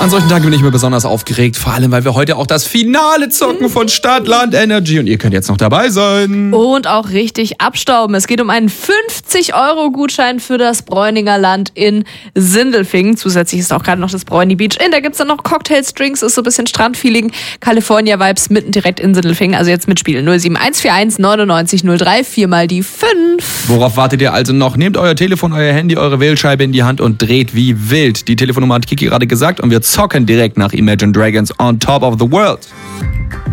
An solchen Tagen bin ich mir besonders aufgeregt, vor allem, weil wir heute auch das Finale zocken von Stadtland Energy und ihr könnt jetzt noch dabei sein. Und auch richtig abstauben. Es geht um einen 50-Euro-Gutschein für das Bräuninger Land in Sindelfingen. Zusätzlich ist auch gerade noch das Bräuni Beach in. Da gibt es dann noch Cocktails, Drinks, ist so ein bisschen Strandfeeling. California-Vibes mitten direkt in Sindelfingen. Also jetzt mitspielen. 07141 99 03 4 mal die 5. Worauf wartet ihr also noch? Nehmt euer Telefon, euer Handy, eure Wählscheibe in die Hand und dreht wie wild. Die Telefonnummer hat Kiki gerade gesagt und wir zocken direkt nach Imagine Dragons On Top of the World.